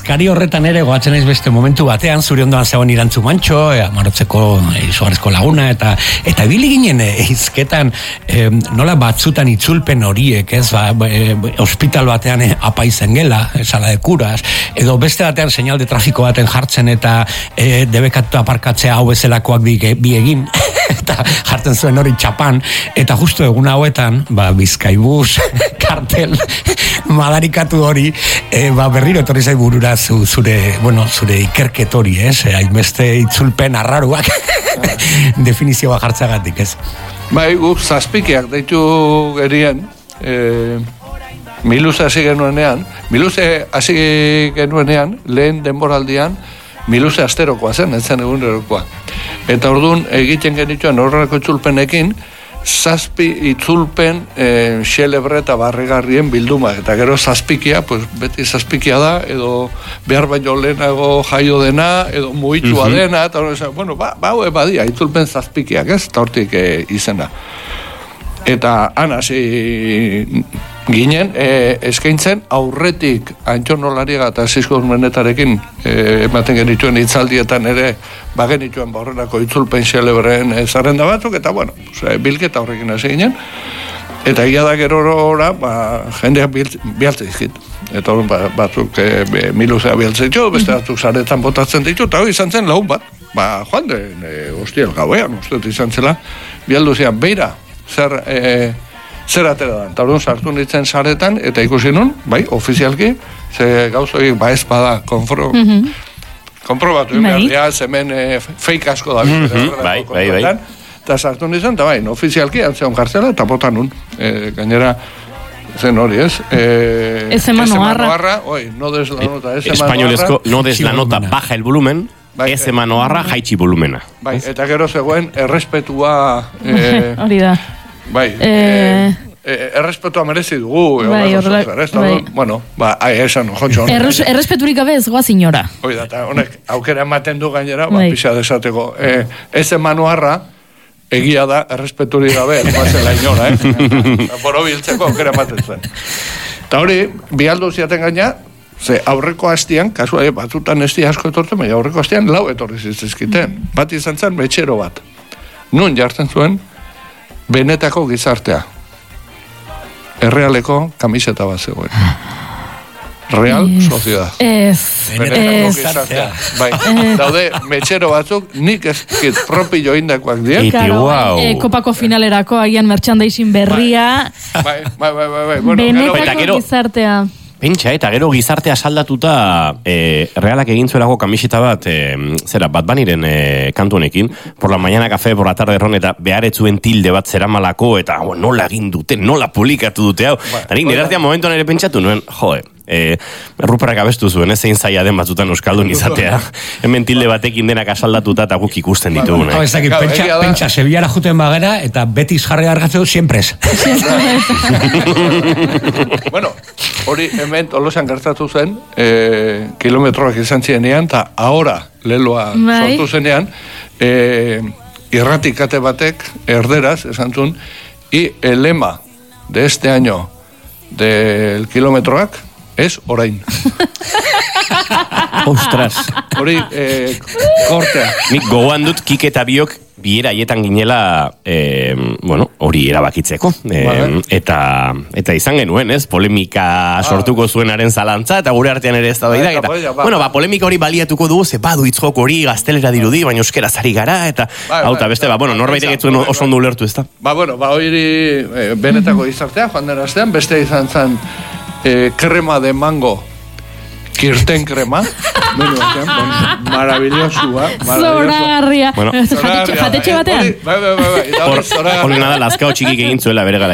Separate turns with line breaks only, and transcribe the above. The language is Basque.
eskari horretan ere goatzen naiz beste momentu batean, zure ondoan zegoen Irantzu Mantxo, Amarotzeko izugarrizko laguna, eta ibili ginen hizketan nola batzutan itzulpen horiek, ez, hospital batean apaizen gela, sala de kuras, edo beste batean señal de trafiko baten jartzen eta debekatu aparkatzea hau bezalakoak bi egin, eta jartzen zuen hori txapan, eta justu egun hauetan, Bizkaibus, kartel, madarikatu hori, berriro etorri zai burura zure ikerket hori, hainbeste itzulpen arraruak definizioa jartzagatik, ez?
Bai, guk zazpikiak deitu gerien, Miluze hasi genuenean, lehen denboraldian, Miluze asterokoa zen, ez zen egunerokoa. Eta orduan egiten genituen horrelako itzulpenekin, zazpi itzulpen xelebre eta barregarrien bildumak. Eta gero zazpikia, pues beti zazpikia da, edo behar baino lehenago jaio dena, edo muitua dena, eta bueno, badia, itzulpen zazpikiak, ez? Eta hortik izena. Eta hasi ginen, eskaintzen aurretik Antxonolariaga eta Sisko Urmenetarekin ematen genituen hitzaldietan ere bagenituen horrelako itzulpen xelebreen zerrenda batzuk, eta bueno, bilketa horrekin hasi ginen, eta ia da gerora jendeak bialtze dizkit. Eta batzuk Miluzea bialtze ditu, beste batzuk saretan botatzen ditu, eta hori izan zen lagun bat, joan den hostiel gauean, uste izan zela, bialdu zian, beira, zer atera da. Eta orduan sartu nintzen saretan, eta ikusi nun, bai, ofizialki, ze gauzoi, ez bada, konprobatu, hemen fake asko da.
Bai.
Eta sartu nintzen, eta bai, ofizialki, antzeon kartzela, eta bota nun. Gainera, zen hori, ez?
Ese manoarra.
No des la nota, ese manoarra.
Españolezko, no des la nota, baja el volumen. Eze manoarra jaitsi volumena.
Bai, eta gero zegoen errespetua...
Hori da.
Bai, errespetua merezi dugu.
Bai, horrela.
Bueno, esan, jotxo.
Errespeturik gabe ez goaz inora.
Hoi da, eta honek, aukera ematen du gainera, pisa desateko. Eze manoarra, egia da, errespeturik gabe, goazela inora, Boro biltzeko aukera ematen zen. Eta hori, bialdu ziaten gaina, ze aurreko hastian, kasua batzutan esti asko etortzen, baina aurreko hastian lau etorri zizkiten. Bat izan zen metxero bat. Nun jartzen zuen, benetako gizartea. Errealeko kamiseta bat zegoen. Real Sociedad. Benetako gizartea. Bai, daude metxero batzuk, nik ezkit propio indakoak dien.
Kopako finalerako, agian merchandising berria.
Bai.
Benetako gizartea.
Pentsa, eta gero gizartea saldatuta Realak egin zuelako kamiseta bat Bat Baniren kantu honekin, por la mañana café, por la tarde ron, eta beharetzuen tilde bat zeramalako, eta nola egin dute, nola publikatu dute hau. Eta nik nire artean momentuan ere pentsatu nuen, Ruperak abestu zuen, zein zaila den batzutan euskaldun izatea. Hemen tilde batekin denak asaldatuta eta guk ikusten ditugun.
Pentsa, Sevillara juten bagera, eta Betis jarri argatzeu, siempre ez.
Bueno, hori hemen Tolosan gertatu zen, kilometroak izan zienean, eta ahora leloa sortu zenean, irratikate batek, erderaz, esan zuen, y el lema de este año del kilometroak, es orain.
Ostras.
Hori, kortea.
Nik gogoan dut Kike eta biok biera haietan ginela, hori erabakitzeko. Eta izan genuen, ez? Polemika sortuko zuenaren zalantza, eta gure artean ere ez da daida. Polemika hori baliatuko dugu, ze badu itzjok hori gaztelera dirudi, baina euskera zari gara, eta beste, norbaitek ez zuen oso ondo ulertu, ez da?
Hori benetako izartea, joan den astean, beste izan zen crema de mango, kirten crema, maravillosua.
Zoragarria. Jatetxe batean.
Hori nada, lazkao txikik egin zuela bere gara.